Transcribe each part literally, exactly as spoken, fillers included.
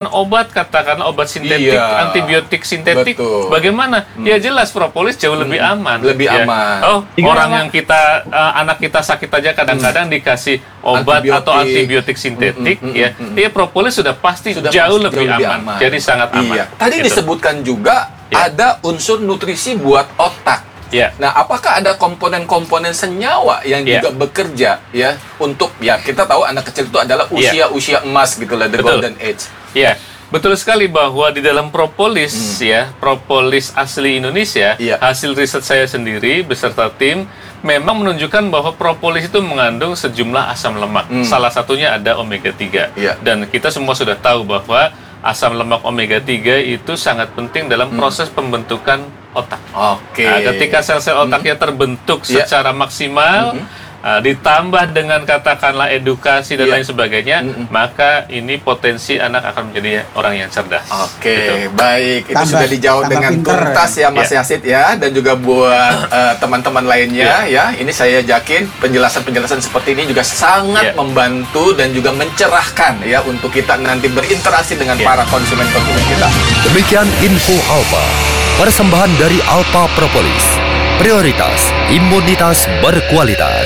obat, katakanlah obat sintetik, iya, antibiotik sintetik, betul. Bagaimana? Hmm. Ya jelas propolis jauh hmm. lebih aman. Lebih ya. aman. Oh, Tiga orang apa? yang kita uh, anak kita sakit aja kadang-kadang hmm. dikasih obat antibiotik. atau antibiotik sintetik, hmm, hmm, ya, hmm, hmm. ya propolis sudah pasti sudah jauh pasti lebih, lebih aman. aman. Jadi sangat aman. Iya. Tadi gitu. disebutkan juga ya. ada unsur nutrisi buat otak. Ya. Nah, apakah ada komponen-komponen senyawa yang ya. juga bekerja ya untuk ya kita tahu anak kecil itu adalah usia-usia emas gitu lah, the Betul. golden age. Ya, betul sekali bahwa di dalam propolis hmm. ya, propolis asli Indonesia, ya. hasil riset saya sendiri beserta tim memang menunjukkan bahwa propolis itu mengandung sejumlah asam lemak. Hmm. Salah satunya ada omega tiga. Ya. Dan kita semua sudah tahu bahwa asam lemak omega tiga itu sangat penting dalam hmm. proses pembentukan otak. Oke. Nah, ketika sel-sel otaknya hmm. terbentuk yeah. secara maksimal, hmm. uh, ditambah dengan katakanlah edukasi dan yeah. lain sebagainya, hmm. maka ini potensi anak akan menjadi orang yang cerdas. Oke, gitu. Baik. Itu tambah, sudah dijawab dengan tuntas ya Mas yeah. Yasid ya, dan juga buat uh, teman-teman lainnya yeah. ya. Ini saya yakin penjelasan-penjelasan seperti ini juga sangat yeah. membantu dan juga mencerahkan ya untuk kita nanti berinteraksi dengan yeah. para konsumen-konsumen kita. Demikian info Alpha. Persembahan dari Alpha Propolis. Prioritas imunitas berkualitas.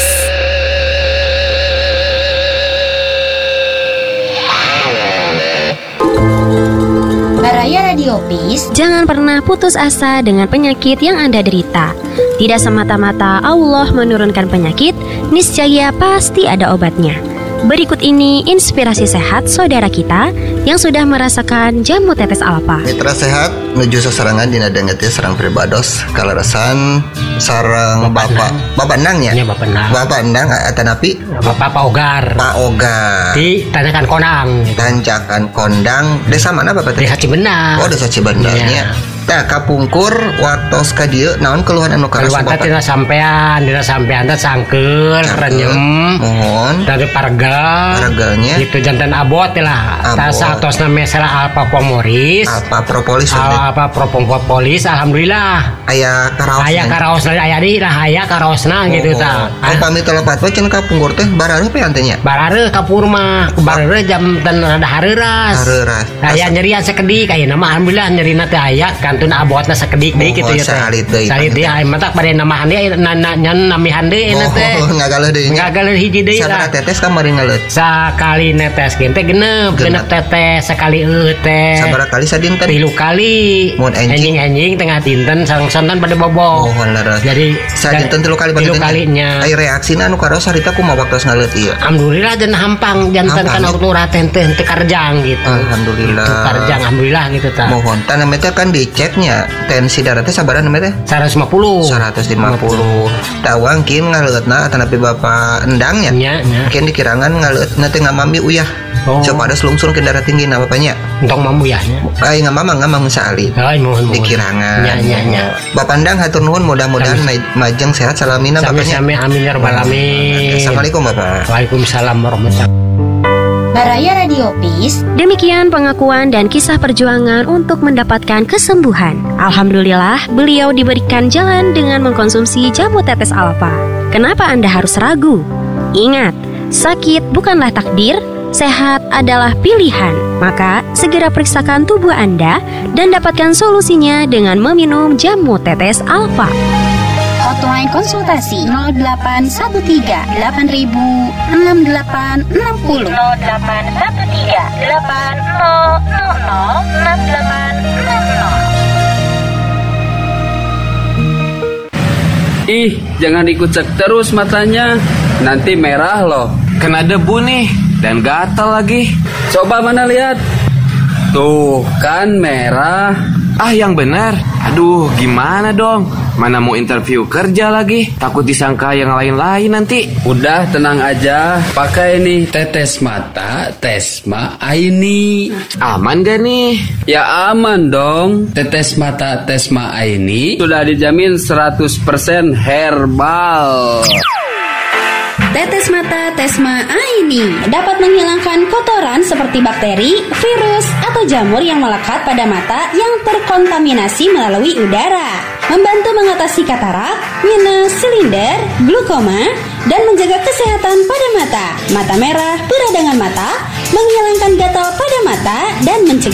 Baraya Radiopis, jangan pernah putus asa dengan penyakit yang Anda derita. Tidak semata-mata Allah menurunkan penyakit, niscaya pasti ada obatnya. Berikut ini inspirasi sehat saudara kita yang sudah merasakan jamu tetes Alpha. Mitra sehat menuju seserangan dina dengetnya serang pribados kalarasan sarang bapak bapak nang ya. Iya bapak nang. Bapak nang atanapi bapak Pak Ogar. Pak Ogar. Di Tanjakan Kondang. Tanjakan Kondang. Desa mana Bapak? Desa Cibendah. Oh, Desa Cibendah. Nah, kapungkur waktos ka dieu naon keluhan anu karas Bapak? Keluhan teh sampean, dina sampean teh sangkeul, renyem. Mohon. Dari parga. Parganya. Gitu janten abot lah. Tasa atosna mesra Alpha Pomoris. Alpha Propolis. Alpha Propolis alhamdulillah. Aya karaos. Aya karaosna aya di lah aya karaosna gitu tah. Oh, pamit telepat we cenah kapungkur teh barareuh pe antenya. Barareuh kapur mah, barareuh jam ten rada hareuras. Hareuras. Aya nyerian sakedik ayeuna mah alhamdulillah nyerina teh aya kantun abotna sakedik deui kitu ya teh. Salit deui. Salit deui aya mah tak bade namahan deui nyan namihan deui eta teh. Oh, ngagaleun deui. Ngagaleun hiji deui lah. Sabaraha tetes kamari ngaleut? Sakali netes ge teh genep, genep tetes sekali eueuh teh. Sabaraha kali sadinten? Tilu kali. Mun enjing-enjing tengah dinten sareng-sareng pada bobo. Oh, leres. Jadi sadinten tilu kali tilu kalinya. Ai reaksina anu karaos harita kumaha waktos ngaleut ieu? Alhamdulillah dan hampang janten kana urut teh teu karjang gitu. Alhamdulillah. Teu karjang alhamdulillah gitu tah. Mohon tah namanya kan diceknya tensi darah teh sabaraha namanya teh? seratus lima puluh. seratus lima puluh. Tawang kin ngaleutna atanapi Bapak endang nya. Nya, nya. Kin dikirangan ngaleutna teh ngamami uyah. Oh. Coba ada selungsung ke darah tinggi na bapaknya. Entong mamu ya. Ai ngamama ngamang saali. Ai mohon dikirangan. Nya nya nya. Bapak endang hatur nuhun mudah-mudahan majeng sehat salamina bapaknya. Sami-sami amin ya rabbal alamin. Assalamualaikum Bapak. Waalaikumsalam warahmatullahi wabarakatuh. Baraya Radiopis. Demikian pengakuan dan kisah perjuangan untuk mendapatkan kesembuhan. Alhamdulillah, beliau diberikan jalan dengan mengkonsumsi jamu tetes Alpha. Kenapa Anda harus ragu? Ingat, sakit bukanlah takdir, sehat adalah pilihan. Maka, segera periksakan tubuh Anda dan dapatkan solusinya dengan meminum jamu tetes Alpha. Hotline konsultasi nol delapan satu tiga delapan ribu enam delapan enam nol nol delapan satu tiga delapan nol nol nol enam delapan enam nol. Ih, jangan dikucek terus matanya, nanti merah loh. Kena debu nih dan gatal lagi. Coba mana lihat. Tuh, kan merah. Ah, yang benar. Aduh, gimana dong? Mana mau interview kerja lagi? Takut disangka yang lain-lain nanti. Udah, tenang aja. Pakai nih tetes mata Tesma Aini. Aman gak nih? Ya aman dong. Tetes mata Tesma Aini sudah dijamin seratus persen herbal. Tetes mata Tesma Aini dapat menghilangkan kotoran seperti bakteri, virus, atau jamur yang melekat pada mata yang terkontaminasi melalui udara. Membantu mengatasi katarak, minus, silinder, glaukoma, dan menjaga kesehatan pada mata, mata merah, peradangan mata, menghilangkan gatal pada mata, dan mencegah